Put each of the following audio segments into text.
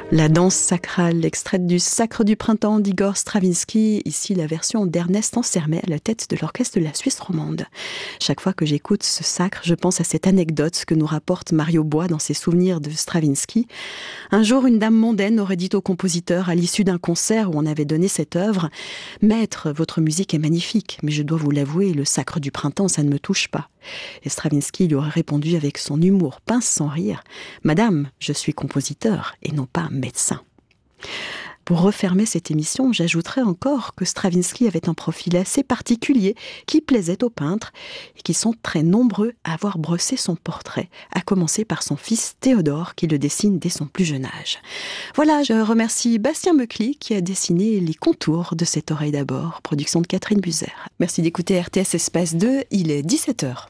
La danse sacrale, extraite du Sacre du printemps d'Igor Stravinsky, ici la version d'Ernest Ansermet à la tête de l'orchestre de la Suisse romande. Chaque fois que j'écoute ce sacre, je pense à cette anecdote que nous rapporte Mario Bois dans ses souvenirs de Stravinsky. Un jour, une dame mondaine aurait dit au compositeur à l'issue d'un concert où on avait donné cette œuvre « Maître, votre musique est magnifique, mais je dois vous l'avouer, le Sacre du printemps, ça ne me touche pas. » Et Stravinsky lui aurait répondu avec son humour pince sans rire « Madame, je suis compositeur et non pas médecin. » Pour refermer cette émission, j'ajouterai encore que Stravinsky avait un profil assez particulier qui plaisait aux peintres et qui sont très nombreux à avoir brossé son portrait, à commencer par son fils Théodore qui le dessine dès son plus jeune âge. Voilà, je remercie Bastien Meucli qui a dessiné les contours de cette oreille d'abord, production de Catherine Buzer. Merci d'écouter RTS Espace 2, il est 17h.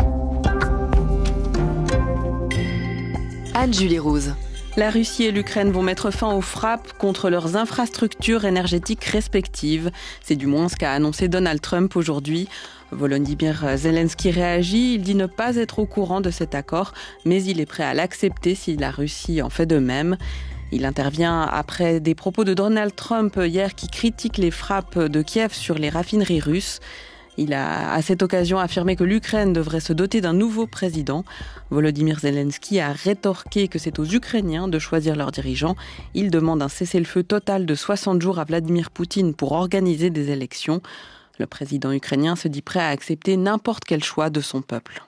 Anne-Julie Rouse. La Russie et l'Ukraine vont mettre fin aux frappes contre leurs infrastructures énergétiques respectives. C'est du moins ce qu'a annoncé Donald Trump aujourd'hui. Volodymyr Zelensky réagit, il dit ne pas être au courant de cet accord, mais il est prêt à l'accepter si la Russie en fait de même. Il intervient après des propos de Donald Trump hier qui critiquent les frappes de Kiev sur les raffineries russes. Il a à cette occasion affirmé que l'Ukraine devrait se doter d'un nouveau président. Volodymyr Zelensky a rétorqué que c'est aux Ukrainiens de choisir leurs dirigeants. Il demande un cessez-le-feu total de 60 jours à Vladimir Poutine pour organiser des élections. Le président ukrainien se dit prêt à accepter n'importe quel choix de son peuple.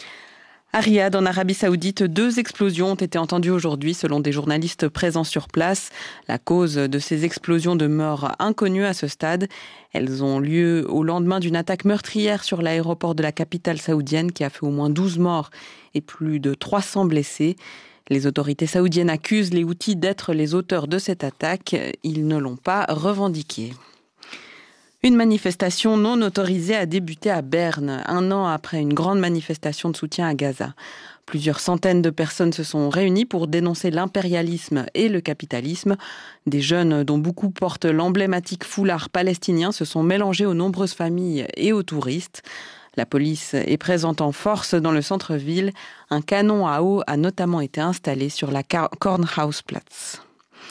À Riyad, en Arabie Saoudite, 2 explosions ont été entendues aujourd'hui selon des journalistes présents sur place. La cause de ces explosions demeure inconnue à ce stade. Elles ont lieu au lendemain d'une attaque meurtrière sur l'aéroport de la capitale saoudienne qui a fait au moins 12 morts et plus de 300 blessés. Les autorités saoudiennes accusent les Houthis d'être les auteurs de cette attaque. Ils ne l'ont pas revendiquée. Une manifestation non autorisée a débuté à Berne, 1 an après une grande manifestation de soutien à Gaza. Plusieurs centaines de personnes se sont réunies pour dénoncer l'impérialisme et le capitalisme. Des jeunes, dont beaucoup portent l'emblématique foulard palestinien, se sont mélangés aux nombreuses familles et aux touristes. La police est présente en force dans le centre-ville. Un canon à eau a notamment été installé sur la Kornhausplatz.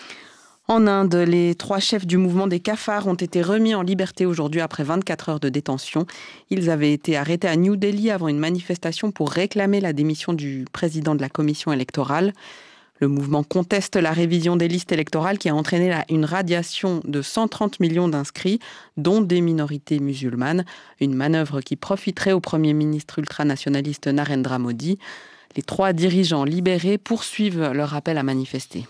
En Inde, les 3 chefs du mouvement des cafards ont été remis en liberté aujourd'hui après 24 heures de détention. Ils avaient été arrêtés à New Delhi avant une manifestation pour réclamer la démission du président de la commission électorale. Le mouvement conteste la révision des listes électorales qui a entraîné une radiation de 130 millions d'inscrits, dont des minorités musulmanes. Une manœuvre qui profiterait au Premier ministre ultranationaliste Narendra Modi. Les 3 dirigeants libérés poursuivent leur appel à manifester.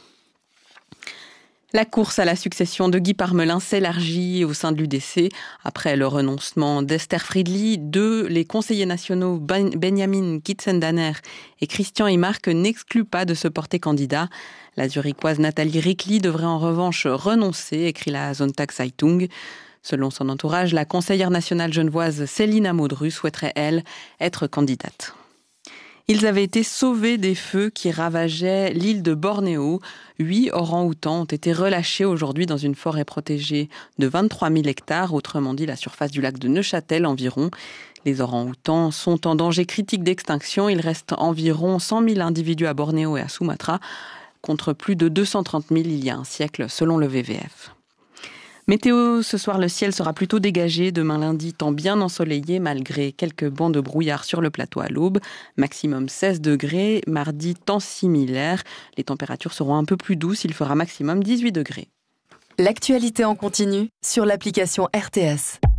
La course à la succession de Guy Parmelin s'élargit au sein de l'UDC. Après le renoncement d'Esther Friedli, les conseillers nationaux Benjamin Kitzendanner et Christian Imark n'excluent pas de se porter candidat. La zurichoise Nathalie Rickli devrait en revanche renoncer, écrit la Sonntagszeitung. Selon son entourage, la conseillère nationale genevoise Célina Modru souhaiterait, elle, être candidate. Ils avaient été sauvés des feux qui ravageaient l'île de Bornéo. 8 orang-outans ont été relâchés aujourd'hui dans une forêt protégée de 23 000 hectares, autrement dit la surface du lac de Neuchâtel environ. Les orang-outans sont en danger critique d'extinction. Il reste environ 100 000 individus à Bornéo et à Sumatra, contre plus de 230 000 il y a un siècle, selon le WWF. Météo, ce soir le ciel sera plutôt dégagé. Demain lundi, temps bien ensoleillé malgré quelques bancs de brouillard sur le plateau à l'aube. Maximum 16 degrés. Mardi, temps similaire. Les températures seront un peu plus douces. Il fera maximum 18 degrés. L'actualité en continu sur l'application RTS.